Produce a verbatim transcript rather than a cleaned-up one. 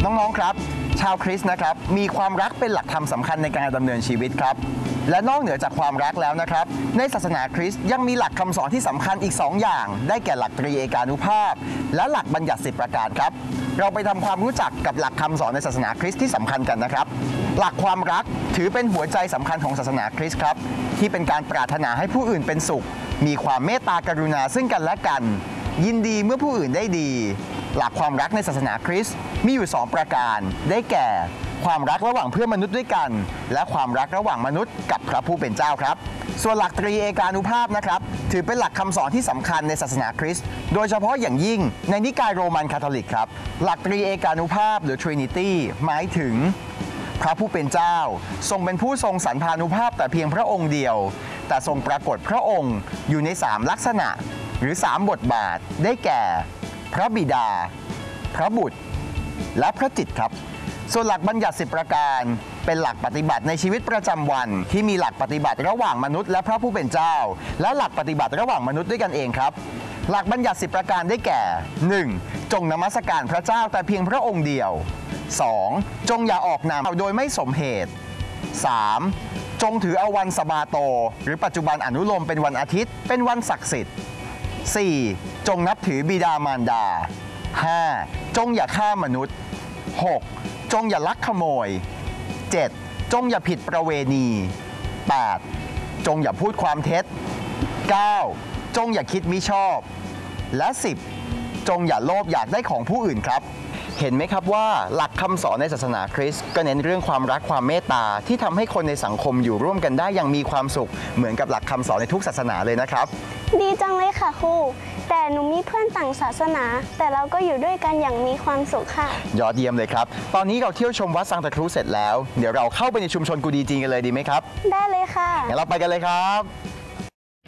น้องๆครับชาวคริสต์นะครับมีความรักเป็นหลักธรรมสำคัญในการดำเนินชีวิตครับและนอกเหนือจากความรักแล้วนะครับในศาสนาคริสต์ยังมีหลักคำสอนที่สำคัญอีกสองอย่างได้แก่หลักตรีเอกานุภาพและหลักบัญญัติสิบประการครับเราไปทำความรู้จักกับหลักคำสอนในศาสนาคริสต์ที่สำคัญกันนะครับหลักความรักถือเป็นหัวใจสำคัญของศาสนาคริสต์ครับที่เป็นการปรารถนาให้ผู้อื่นเป็นสุขมีความเมตตากรุณาซึ่งกันและกันยินดีเมื่อผู้อื่นได้ดีหลักความรักในศาสนาคริสต์มีอยู่สองประการได้แก่ความรักระหว่างเพื่อนมนุษย์ด้วยกันและความรักระหว่างมนุษย์กับพระผู้เป็นเจ้าครับส่วนหลักตรีเอกานุภาพนะครับถือเป็นหลักคำสอนที่สำคัญในศาสนาคริสต์โดยเฉพาะอย่างยิ่งในนิกายโรมันคาทอลิกครับหลักตรีเอกานุภาพหรือ Trinity หมายถึงพระผู้เป็นเจ้าทรงเป็นผู้ทรงสันพานุภาพแต่เพียงพระองค์เดียวแต่ทรงปรากฏพระองค์อยู่ในสามลักษณะหรือสามบทบาทได้แก่พระบิดาพระบุตรและพระจิตครับส่วนหลักบัญญัติสิบประการเป็นหลักปฏิบัติในชีวิตประจำวันที่มีหลักปฏิบัติระหว่างมนุษย์และพระผู้เป็นเจ้าและหลักปฏิบัติระหว่างมนุษย์ด้วยกันเองครับหลักบัญญัติสิบประการได้แก่ หนึ่ง. จงนมัสการพระเจ้าแต่เพียงพระองค์เดียว สอง. จงอย่าออกนามโดยไม่สมเหตุ สาม. จงถือเอาวันสะบาโตหรือปัจจุบันอนุโลมเป็นวันอาทิตย์เป็นวันศักดิ์สิทธิ์ สี่. จงนับถือบิดามารดา ห้า. จงอย่าฆ่ามนุษย์ หก. จงอย่าลักขโมย เจ็ด. จงอย่าผิดประเวณี แปด. จงอย่าพูดความเท็จ เก้า. จงอย่าคิดมิชอบและ สิบ. จงอย่าโลภอยากได้ของผู้อื่นครับเห็นไหมครับว่าหลักคำสอนในศาสนาคริสต์ก็เน้นเรื่องความรักความเมตตาที่ทำให้คนในสังคมอยู่ร่วมกันได้อย่างมีความสุขเหมือนกับหลักคำสอนในทุกศาสนาเลยนะครับดีจังเลยค่ะครูแต่หนูมีเพื่อนต่างศาสนาแต่เราก็อยู่ด้วยกันอย่างมีความสุขค่ะยอดเยี่ยมเลยครับตอนนี้เราเที่ยวชมวัดซังตาครูเสร็จแล้วเดี๋ยวเราเข้าไปในชุมชนกูดีจีนกันเลยดีไหมครับได้เลยค่ะงั้นเราไปกันเลยครับ